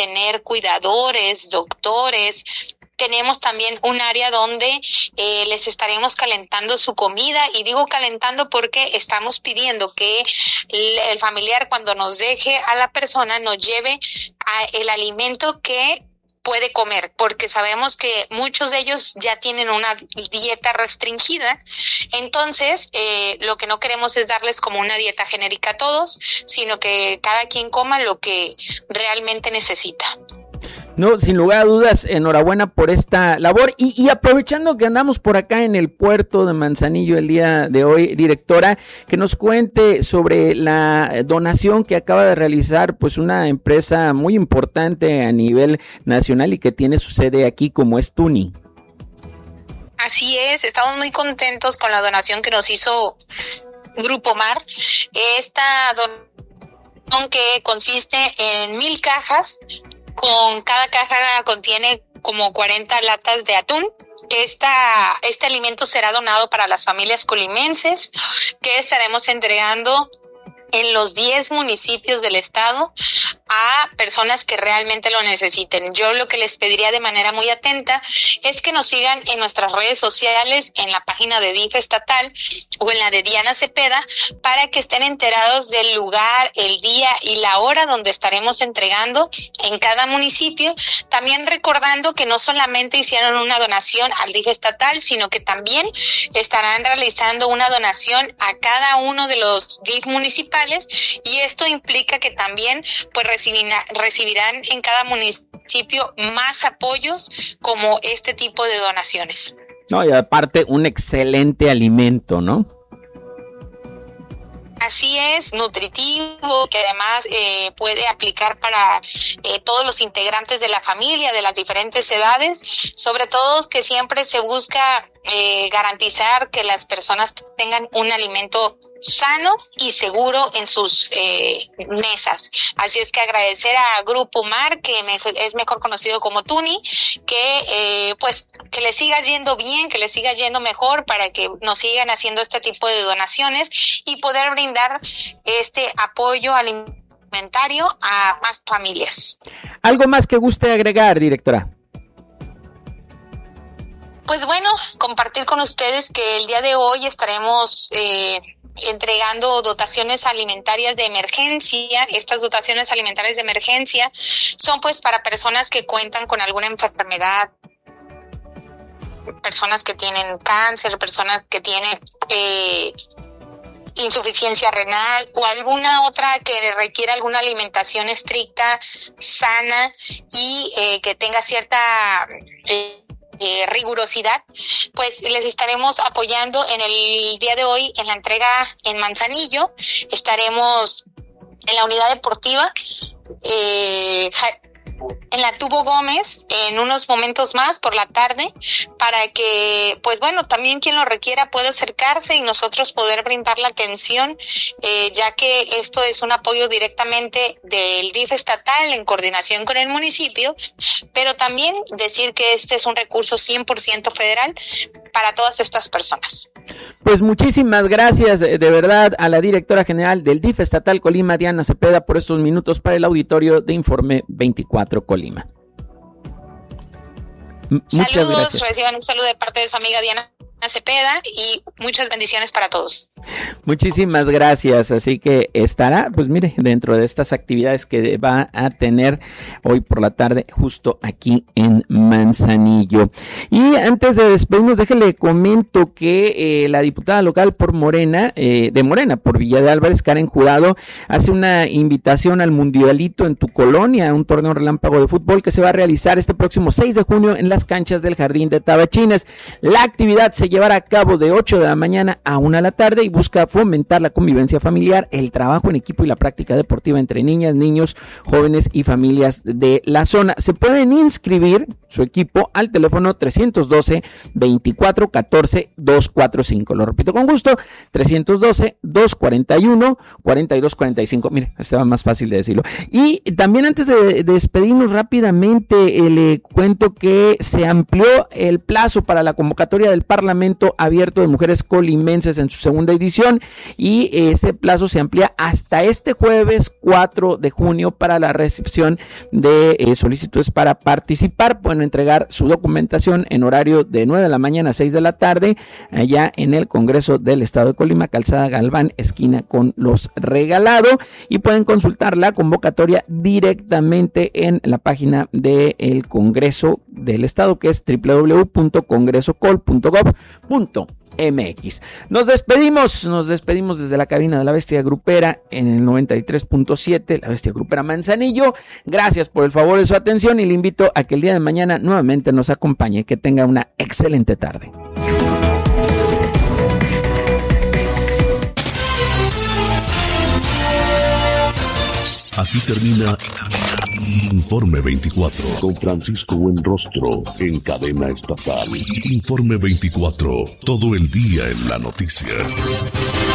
tener cuidadores, doctores. Tenemos también un área donde les estaremos calentando su comida, y digo calentando porque estamos pidiendo que el familiar, cuando nos deje a la persona, nos lleve el alimento que puede comer, porque sabemos que muchos de ellos ya tienen una dieta restringida. Entonces lo que no queremos es darles como una dieta genérica a todos, sino que cada quien coma lo que realmente necesita. No, sin lugar a dudas, enhorabuena por esta labor. Y aprovechando que andamos por acá en el puerto de Manzanillo el día de hoy, directora, que nos cuente sobre la donación que acaba de realizar pues una empresa muy importante a nivel nacional y que tiene su sede aquí, como es Tuni. Así es, estamos muy contentos con la donación que nos hizo Grupo Mar. Esta donación que consiste en 1,000 cajas. Con cada caja contiene como 40 latas de atún. Este alimento será donado para las familias colimenses, que estaremos entregando en los 10 municipios del estado a personas que realmente lo necesiten. Yo lo que les pediría de manera muy atenta es que nos sigan en nuestras redes sociales, en la página de DIF estatal o en la de Diana Cepeda, para que estén enterados del lugar, el día y la hora donde estaremos entregando en cada municipio. También recordando que no solamente hicieron una donación al DIF estatal, sino que también estarán realizando una donación a cada uno de los DIF municipales, y esto implica que también pues recibirán en cada municipio más apoyos como este tipo de donaciones. No, y aparte un excelente alimento, ¿no? Así es, nutritivo, que además puede aplicar para todos los integrantes de la familia, de las diferentes edades, sobre todo que siempre se busca garantizar que las personas tengan un alimento sano y seguro en sus mesas. Así es que agradecer a Grupo Mar, que es mejor conocido como Tuni, que que le siga yendo bien, que le siga yendo mejor, para que nos sigan haciendo este tipo de donaciones y poder brindar este apoyo alimentario a más familias. ¿Algo más que guste agregar, directora? Pues bueno, compartir con ustedes que el día de hoy estaremos entregando dotaciones alimentarias de emergencia. Estas dotaciones alimentarias de emergencia son pues para personas que cuentan con alguna enfermedad, personas que tienen cáncer, personas que tienen insuficiencia renal o alguna otra que requiera alguna alimentación estricta, sana y que tenga cierta rigurosidad. Pues les estaremos apoyando en el día de hoy en la entrega en Manzanillo. Estaremos en la unidad deportiva en la Tubo Gómez en unos momentos más por la tarde, para que pues bueno, también quien lo requiera pueda acercarse y nosotros poder brindar la atención, ya que esto es un apoyo directamente del DIF estatal en coordinación con el municipio, pero también decir que este es un recurso 100% federal para todas estas personas. Pues muchísimas gracias de verdad a la directora general del DIF estatal Colima, Diana Cepeda, por estos minutos para el auditorio de Informe 24 Colima. Saludos, reciban un saludo de parte de su amiga Diana Cepeda y muchas bendiciones para todos. Muchísimas gracias, así que estará, pues mire, dentro de estas actividades que va a tener hoy por la tarde justo aquí en Manzanillo. Y antes de despedirnos, déjele comento que la diputada local por Morena, por Villa de Álvarez, Karen Jurado, hace una invitación al Mundialito en tu colonia, un torneo relámpago de fútbol que se va a realizar este próximo 6 de junio en las canchas del Jardín de Tabachines. La actividad se llevará a cabo de 8 de la mañana a 1 de la tarde y busca fomentar la convivencia familiar, el trabajo en equipo y la práctica deportiva entre niñas, niños, jóvenes y familias de la zona. Se pueden inscribir su equipo al teléfono 312-2414-245. Lo repito con gusto, 312-241-4245. Mire, estaba más fácil de decirlo. Y también antes de despedirnos rápidamente, le cuento que se amplió el plazo para la convocatoria del Parlamento Abierto de Mujeres Colimenses en su segunda edición, y ese plazo se amplía hasta este jueves 4 de junio para la recepción de solicitudes para participar. Pueden entregar su documentación en horario de 9 de la mañana a 6 de la tarde allá en el Congreso del Estado de Colima, Calzada Galván, esquina con Los Regalado, y pueden consultar la convocatoria directamente en la página del Congreso del Estado, que es www.congresocol.gov.mx. Nos despedimos desde la cabina de La Bestia Grupera en el 93.7, La Bestia Grupera Manzanillo. Gracias por el favor de su atención y le invito a que el día de mañana nuevamente nos acompañe. Que tenga una excelente tarde. Aquí termina Informe 24 con Francisco Buenrostro en cadena estatal. Informe 24, todo el día en la noticia.